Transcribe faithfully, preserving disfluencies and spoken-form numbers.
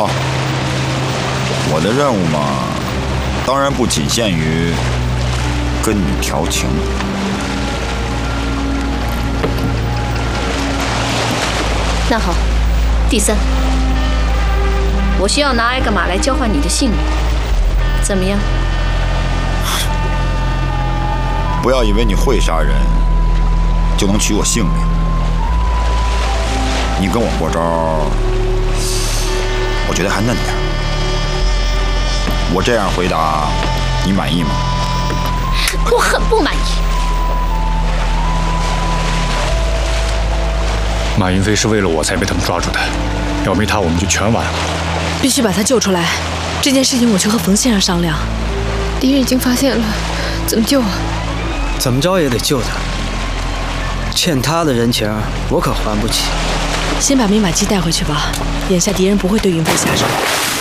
哦，我的任务嘛，当然不仅限于跟你调情。 那好，第三，我需要拿艾格玛来交换你的性命，怎么样？ 不要以为你会杀人就能取我性命。你跟我过招，我觉得还嫩点。我这样回答，你满意吗？ 我很不满意。 马云飞是为了我才被他们抓住的，要没他我们就全完了。 必须把他救出来。这件事情我去和冯先生商量。 敌人已经发现了，怎么救啊？ 怎么着也得救他。欠他的人情，我可还不起。 先把密码机带回去吧，眼下敌人不会对云飞下手。